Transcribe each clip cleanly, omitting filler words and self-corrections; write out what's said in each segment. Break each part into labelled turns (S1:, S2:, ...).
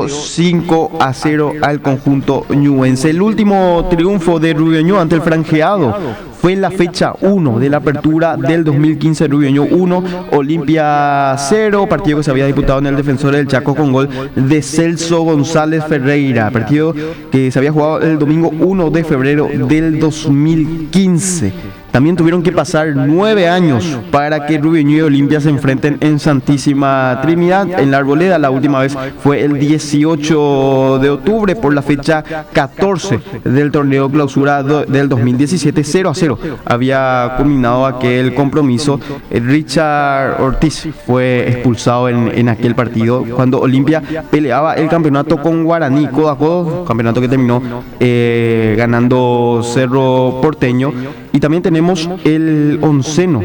S1: goleó 5-0 al conjunto ñuense. El último triunfo de Rubio Ñu ante el franjeado fue en la fecha 1 de la apertura del 2015. Rubio Ñu 1, Olimpia 0, partido que se había disputado en el Defensor del Chaco con gol de Celso González Ferreira, partido que se había jugado el domingo 1 de febrero del 2015. También tuvieron que pasar 9 años para que Rubio Ñu y Olimpia se enfrenten en Santísima Trinidad, en la Arboleda. La última vez fue el 18 de octubre por la fecha 14 del torneo clausura del 2017. 0-0 había culminado aquel compromiso. Richard Ortiz fue expulsado en aquel partido cuando Olimpia peleaba el campeonato con Guaraní codo a codo, campeonato que terminó ganando Cerro Porteño. Y también tenemos el onceno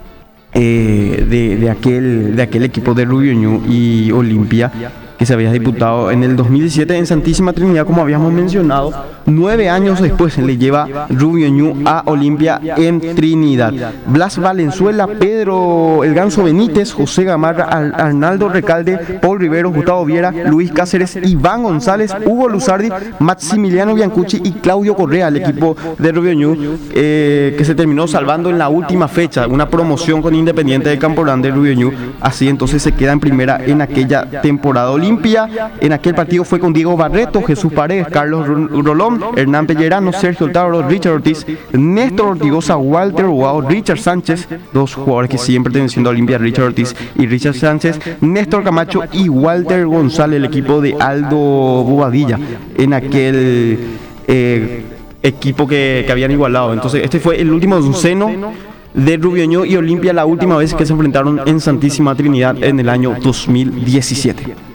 S1: de aquel equipo de Rubio Ñu y Olimpia que se había disputado en el 2017 en Santísima Trinidad, como habíamos mencionado. 9 años después le lleva Rubio Ñu a Olimpia en Trinidad. Blas Valenzuela, Pedro El Ganso Benítez, José Gamarra, Arnaldo Recalde, Paul Rivero, Gustavo Viera, Luis Cáceres, Iván González, Hugo Luzardi, Maximiliano Biancucci y Claudio Correa, el equipo de Rubio Ñu, que se terminó salvando en la última fecha, una promoción con Independiente de Campo Grande. Rubio Ñu así entonces se queda en primera en aquella temporada. Olimpia en aquel partido fue con Diego Barreto, Jesús Paredes, Carlos Rolón, Hernán Pellerano, Sergio Altaro, Richard Ortiz, Néstor Ortigosa, Walter Guao, Richard Sánchez, dos jugadores que siguen perteneciendo a Olimpia, Richard Ortiz y Richard Sánchez, Néstor Camacho y Walter González, el equipo de Aldo Bobadilla en aquel equipo que habían igualado. Entonces este fue el último onceno de Rubio Ñu y Olimpia, la última vez que se enfrentaron en Santísima Trinidad en el año 2017.